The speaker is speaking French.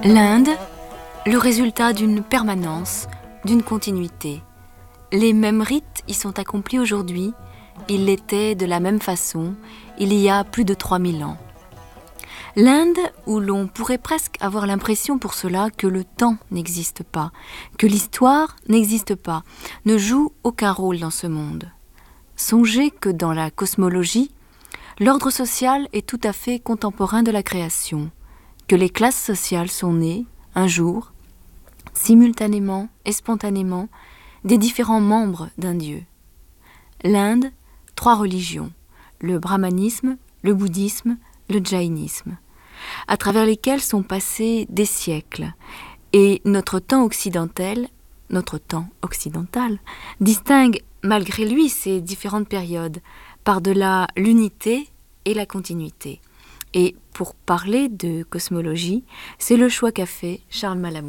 L'Inde, le résultat d'une permanence, d'une continuité. Les mêmes rites y sont accomplis aujourd'hui, ils l'étaient de la même façon il y a plus de 3000 ans. L'Inde, où l'on pourrait presque avoir l'impression pour cela que le temps n'existe pas, que l'histoire n'existe pas, ne joue aucun rôle dans ce monde. Songez que dans la cosmologie, l'ordre social est tout à fait contemporain de la création, que les classes sociales sont nées, un jour, simultanément et spontanément, des différents membres d'un dieu. L'Inde, 3 religions, le brahmanisme, le bouddhisme, le jaïnisme, à travers lesquelles sont passés des siècles, et notre temps occidental distingue malgré lui ces différentes périodes, par-delà l'unité et la continuité. Et pour parler de cosmologie, c'est le choix qu'a fait Charles Malamud.